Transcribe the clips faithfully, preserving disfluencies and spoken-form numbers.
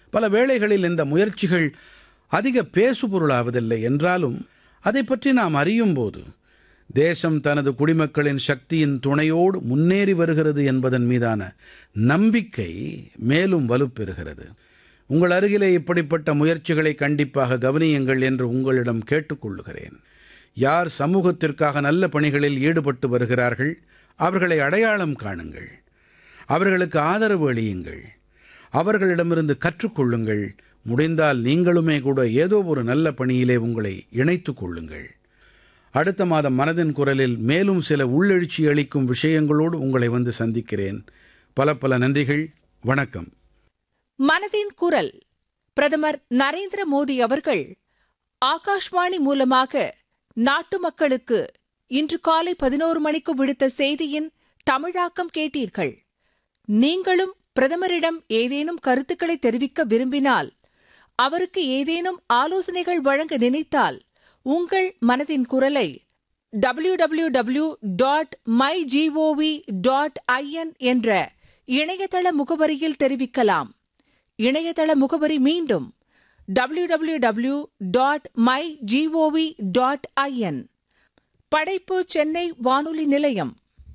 பல வேளைகளில் இந்த முயற்சிகள் அதிக பேசுபொருளாவதில்லை என்றாலும் அதை பற்றி நாம் அறியும் போது தேசம் தனது குடிமக்களின் சக்தியின் துணையோடு முன்னேறி வருகிறது என்பதன் மீதான நம்பிக்கை மேலும் வலுப்பெறுகிறது. உங்கள் அருகிலே இப்படிப்பட்ட முயற்சிகளை கண்டிப்பாக கவனியுங்கள் என்று உங்களிடம் கேட்டுக்கொள்கிறேன். யார் சமூகத்திற்காக நல்ல பணிகளில் ஈடுபட்டு வருகிறார்கள் அவர்களை அடையாளம் காணுங்கள், அவர்களுக்கு ஆதரவு அளியுங்கள், அவர்களிடமிருந்து கற்றுக்கொள்ளுங்கள். முடிந்தால் நீங்களுமே கூட ஏதோ ஒரு நல்ல பணியிலே உங்களை இணைத்துக் கொள்ளுங்கள். அடுத்த மாதம் மனதின் குரலில் மேலும் சில உள்ளெழுச்சி அளிக்கும் விஷயங்களோடு உங்களை வந்து சந்திக்கிறேன். பல பல நன்றிகள். வணக்கம். மனதின் குரல் பிரதமர் நரேந்திர மோடி அவர்கள் ஆகாஷ்வாணி மூலமாக நாட்டு மக்களுக்கு இன்று காலை பதினோரு மணிக்கு விடுத்த செய்தியின் தமிழாக்கம் கேட்டீர்கள். நீங்களும் பிரதமரிடம் ஏதேனும் கருத்துக்களை தெரிவிக்க விரும்பினால், அவருக்கு ஏதேனும் ஆலோசனைகள் வழங்க நினைத்தால் உங்கள் மனதின் குரலை W W W dot my gov dot IN என்ற இணையதள முகவரியில் தெரிவிக்கலாம். இணையதள முகவரி மீண்டும் W W W dot my gov dot IN. படைப்பு சென்னை வானொலி நிலையம்.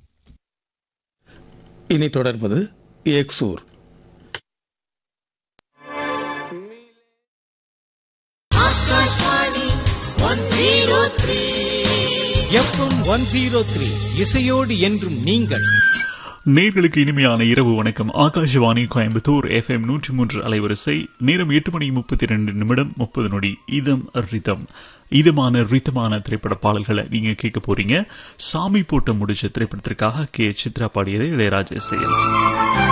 இனி தொடர்வது ஏக்சூர். எஃப்எம் ஒன் ஜீரோ த்ரீ இசையோடு என்றும் நீங்கள். நேர்களுக்கு இனிமையான இரவு வணக்கம். ஆகாஷவாணி கோயம்புத்தூர் எஃப்எம் நூற்றி மூன்று அலைவரிசை. நேரம் எட்டு மணி முப்பத்தி இரண்டு நிமிடம் முப்பது நொடி. இதம் ரிதம், இதமான ரித்தமான திரைப்பட பாடல்களை நீங்க கேட்க போறீங்க. சாமி போட்ட முடிச்ச திரைப்படத்திற்காக கே சித்ரா பாடியது இளையராஜா இசையில்.